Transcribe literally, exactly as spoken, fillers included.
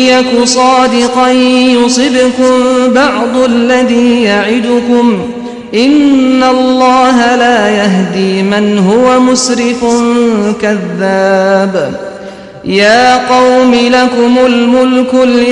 يك صادقا يصبكم بعض الذي يعدكم إن الله لا يهدي من هو مسرف كذاب. يا قوم لكم الملك